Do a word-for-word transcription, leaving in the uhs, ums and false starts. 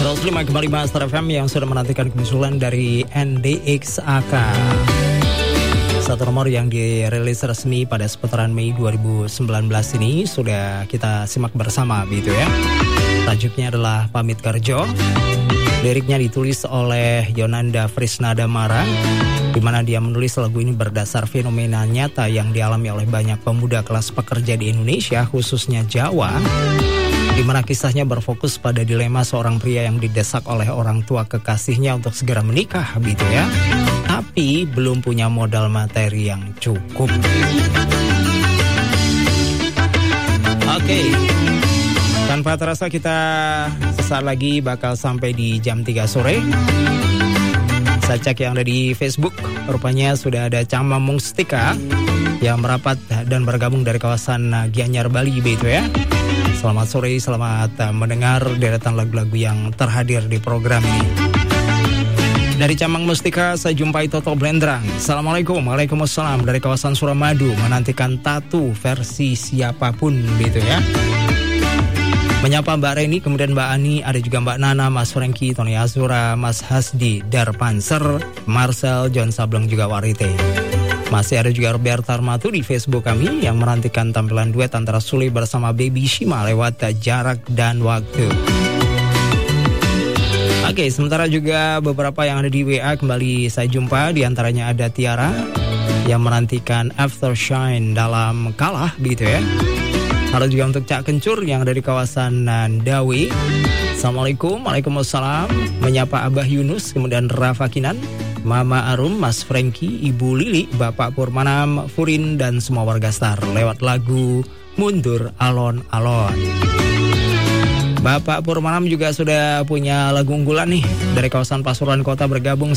seratus lima koma lima Star F M yang sudah menantikan kemunculan dari N D X A K. Satu nomor yang dirilis resmi pada seputaran Mei dua ribu sembilan belas ini sudah kita simak bersama begitu ya. Tajuknya adalah Pamit Kerjo. Liriknya ditulis oleh Yonanda Frisnadamara, di mana dia menulis lagu ini berdasar fenomena nyata yang dialami oleh banyak pemuda kelas pekerja di Indonesia, khususnya Jawa, di mana kisahnya berfokus pada dilema seorang pria yang didesak oleh orang tua kekasihnya untuk segera menikah, gitu ya, tapi belum punya modal materi yang cukup. Oke, okay. Tanpa terasa kita sesaat lagi bakal sampai di jam tiga sore. Saya cek yang ada di Facebook, rupanya sudah ada Cama Mustika yang merapat dan bergabung dari kawasan Gianyar, Bali, begitu ya. Selamat sore, selamat mendengar deretan lagu-lagu yang terhadir di program ini. Dari Camang Mustika saya jumpai Toto Blendrang. Assalamualaikum. Waalaikumsalam. Dari kawasan Suramadu menantikan Tatu versi siapapun gitu ya. Menyapa Mbak Reni, kemudian Mbak Ani, ada juga Mbak Nana, Mas Franky, Tony Azura, Mas Hasdi, Darpanser, Marcel, John Sableng juga Warite. Masih ada juga Roberta Armatu di Facebook kami yang menantikan tampilan duet antara Sule bersama Baby Shima lewat Jarak dan Waktu. Oke, sementara juga beberapa yang ada di W A kembali saya jumpa. Di antaranya ada Tiara yang menantikan After Shine dalam Kalah begitu ya. Halo juga untuk Cak Kencur yang ada di kawasan Nandawi. Assalamualaikum. Waalaikumsalam. Menyapa Abah Yunus, kemudian Rafa Kinan, Mama Arum, Mas Franky, Ibu Lili, Bapak Purmanam, Furin, dan semua warga Star lewat lagu Mundur Alon-Alon. Bapak Purmanam juga sudah punya lagu unggulan nih dari kawasan Pasuruan Kota bergabung.